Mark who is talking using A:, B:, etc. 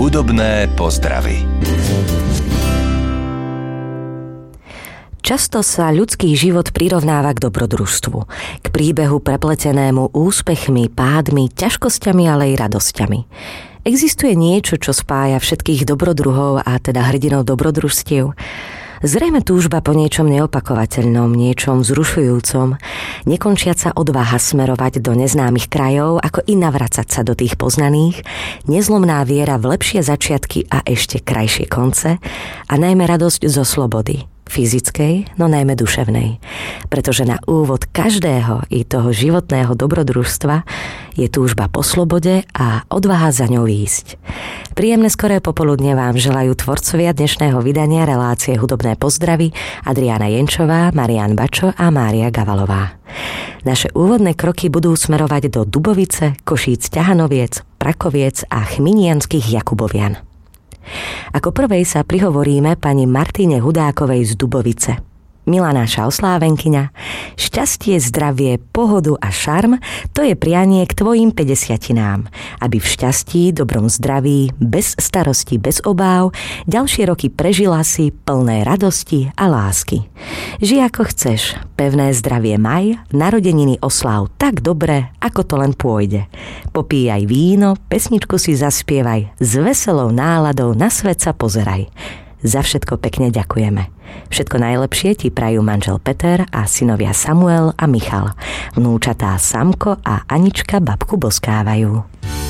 A: Hudobné pozdravy.
B: Často sa ľudský život prirovnáva k dobrodružstvu, k príbehu prepletenému úspechmi, pádmi, ťažkosťami, ale aj radosťami. Existuje niečo, čo spája všetkých dobrodruhov a teda hrdinov dobrodružstiev? Zrejme túžba po niečom neopakovateľnom, niečom vzrušujúcom, nekončiaca odvaha smerovať do neznámych krajov, ako i navracať sa do tých poznaných, nezlomná viera v lepšie začiatky a ešte krajšie konce a najmä radosť zo slobody. Fyzickej, no najmä duševnej. Pretože na úvod každého i toho životného dobrodružstva je túžba po slobode a odvaha za ňou ísť. Príjemné skoré popoludne vám želajú tvorcovia dnešného vydania relácie Hudobné pozdravy Adriána Jenčová, Marián Bačo a Mária Gavalová. Naše úvodné kroky budú smerovať do Dubovice, Košíc Ťahanoviec, Prakoviec a Chminianskych Jakubovian. Ako prvej sa prihovoríme pani Martine Hudákovej z Dubovice. Milá naša oslávenkyňa, šťastie, zdravie, pohodu a šarm, to je prianie k tvojim 50-tinám, aby v šťastí, dobrom zdraví, bez starosti, bez obáv, ďalšie roky prežila si plné radosti a lásky. Žij ako chceš, pevné zdravie maj, narodeniny osláv tak dobre, ako to len pôjde. Popíjaj víno, pesničku si zaspievaj, s veselou náladou na svet sa pozeraj. Za všetko pekne ďakujeme. Všetko najlepšie ti prajú manžel Peter a synovia Samuel a Michal. Vnúčatá Samko a Anička babku boskávajú.